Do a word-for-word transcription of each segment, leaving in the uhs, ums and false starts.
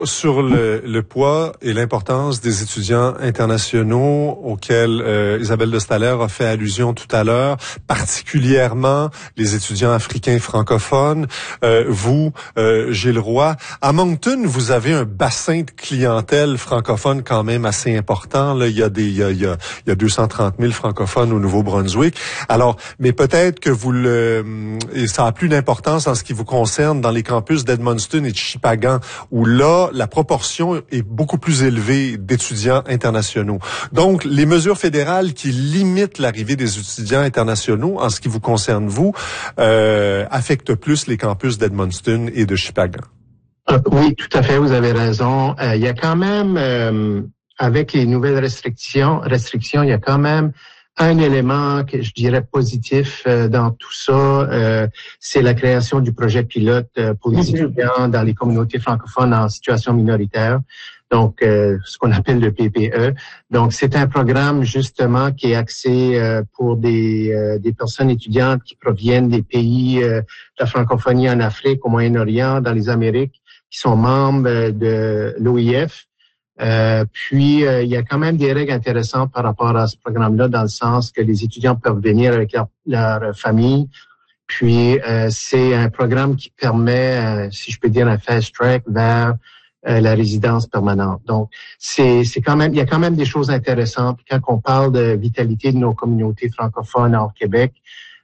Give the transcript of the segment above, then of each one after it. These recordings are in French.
Sur le, le poids et l'importance des étudiants internationaux auxquels euh, Isabelle de Staël a fait allusion tout à l'heure, particulièrement les étudiants africains francophones. Euh, vous, euh, Gilles Roy, à Moncton, vous avez un bassin de clientèle francophone quand même assez important. Là, il y a des, il y a, il y a, il y a deux cent trente mille francophones au Nouveau-Brunswick. Alors, mais peut-être que vous le, et ça a plus d'importance en ce qui vous concerne dans les campus d'Edmundston et de Shippagan, où là la proportion est beaucoup plus élevée d'étudiants internationaux. Donc, les mesures fédérales qui limitent l'arrivée des étudiants internationaux, en ce qui vous concerne, vous, euh, affectent plus les campus d'Edmundston et de Shippagan. Euh, oui, tout à fait, vous avez raison. Euh, il y a quand même, euh, avec les nouvelles restrictions, restrictions, il y a quand même un élément que je dirais positif euh, dans tout ça, euh, c'est la création du projet pilote euh, pour les étudiants dans les communautés francophones en situation minoritaire, donc euh, ce qu'on appelle le P P E. Donc c'est un programme justement qui est axé euh, pour des euh, des personnes étudiantes qui proviennent des pays euh, de la francophonie en Afrique, au Moyen-Orient, dans les Amériques, qui sont membres de l'O I F. Euh, puis, euh, il y a quand même des règles intéressantes par rapport à ce programme-là, dans le sens que les étudiants peuvent venir avec leur, leur famille. Puis, euh, c'est un programme qui permet, euh, si je peux dire, un fast track vers euh, la résidence permanente. Donc, c'est, c'est quand même, il y a quand même des choses intéressantes. Puis quand on parle de vitalité de nos communautés francophones hors Québec,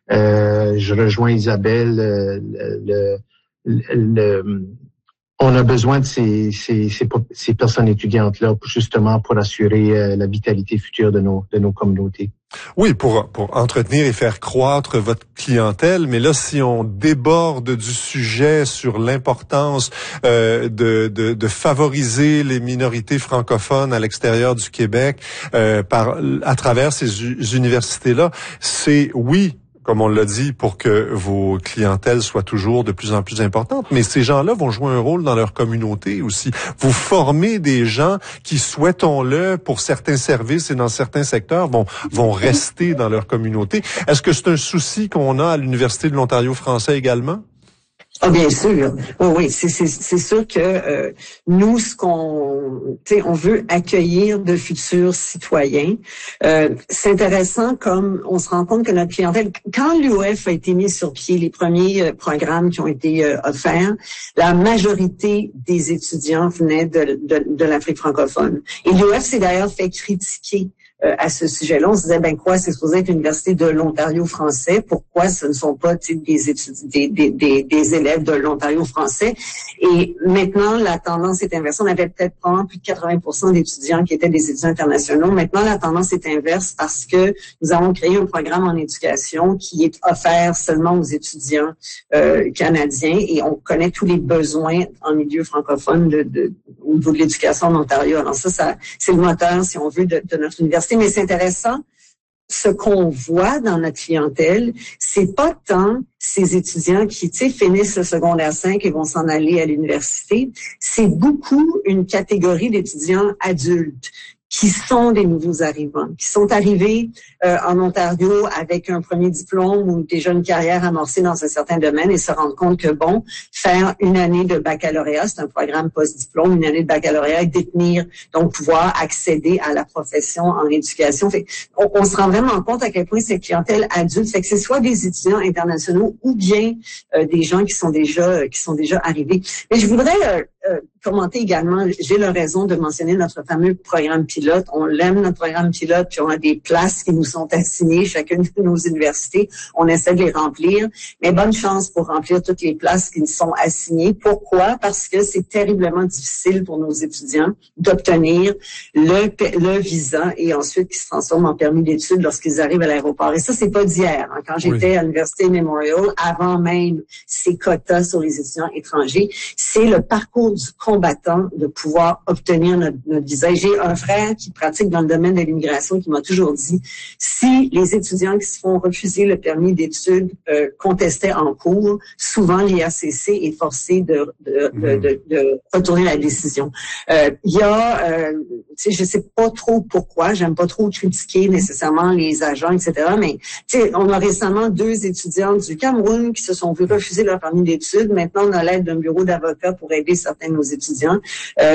euh, je rejoins Isabelle. Euh, le, le, le On a besoin de ces, ces, ces, ces personnes étudiantes-là, justement, pour assurer euh, la vitalité future de nos, de nos communautés. Oui, pour, pour entretenir et faire croître votre clientèle. Mais là, si on déborde du sujet sur l'importance euh, de, de, de favoriser les minorités francophones à l'extérieur du Québec euh, par à travers ces u- universités-là, c'est oui, comme on l'a dit, pour que vos clientèles soient toujours de plus en plus importantes. Mais ces gens-là vont jouer un rôle dans leur communauté aussi. Vous formez des gens qui, souhaitons-le, pour certains services et dans certains secteurs, vont, vont rester dans leur communauté. Est-ce que c'est un souci qu'on a à l'Université de l'Ontario français également? Ah, bien sûr. Oh, oui, c'est, c'est, c'est sûr que euh, nous, ce qu'on, tu sais, on veut accueillir de futurs citoyens. Euh, c'est intéressant comme on se rend compte que notre clientèle, quand l'U O F a été mis sur pied, les premiers euh, programmes qui ont été euh, offerts, la majorité des étudiants venaient de, de, de l'Afrique francophone. Et l'U O F s'est d'ailleurs fait critiquer Euh, à ce sujet-là. On se disait, ben quoi, c'est supposé être l'Université de l'Ontario français. Pourquoi ce ne sont pas des étudiants, des, des, des, des élèves de l'Ontario français? Et maintenant, la tendance est inverse. On avait peut-être probablement plus de quatre-vingts pour cent d'étudiants qui étaient des étudiants internationaux. Maintenant, la tendance est inverse parce que nous avons créé un programme en éducation qui est offert seulement aux étudiants euh, canadiens et on connaît tous les besoins en milieu francophone de, de, au niveau de l'éducation en Ontario. Alors ça, ça c'est le moteur, si on veut, de, de notre université. Mais c'est intéressant, ce qu'on voit dans notre clientèle, c'est pas tant ces étudiants qui, tu sais, finissent le secondaire cinq et vont s'en aller à l'université. C'est beaucoup une catégorie d'étudiants adultes qui sont des nouveaux arrivants, qui sont arrivés euh, en Ontario avec un premier diplôme ou déjà une carrière amorcée dans un certain domaine et se rendre compte que, bon, faire une année de baccalauréat, c'est un programme post-diplôme, une année de baccalauréat et détenir, donc pouvoir accéder à la profession en éducation. Fait, on, on se rend vraiment compte à quel point cette clientèle adulte, fait que c'est soit des étudiants internationaux ou bien euh, des gens qui sont déjà euh, qui sont déjà arrivés. Mais je voudrais euh, euh, commenter également, j'ai la raison de mentionner notre fameux programme pilote. On l'aime, notre programme pilote, puis on a des places qui nous sont assignées, chacune de nos universités. On essaie de les remplir, mais bonne chance pour remplir toutes les places qui nous sont assignées. Pourquoi? Parce que c'est terriblement difficile pour nos étudiants d'obtenir le, le visa et ensuite qui se transforme en permis d'études lorsqu'ils arrivent à l'aéroport. Et ça, c'est pas d'hier. Hein. Quand j'étais oui. à l'Université Memorial, avant même ces quotas sur les étudiants étrangers, c'est le parcours du combattant de pouvoir obtenir notre, notre visa. Et j'ai un frère qui pratique dans le domaine de l'immigration qui m'a toujours dit, si les étudiants qui se font refuser le permis d'études euh, contestaient en cours, souvent l'I A C C est forcé de, de, mmh. de, de, de retourner la décision. Euh, il y a, euh, tu sais, je sais pas trop pourquoi, j'aime pas trop critiquer nécessairement les agents, et cetera, mais tu sais, on a récemment deux étudiants du Cameroun qui se sont vus refuser leur permis d'études. Maintenant, on a l'aide d'un bureau d'avocats pour aider certains de nos étudiants. Euh,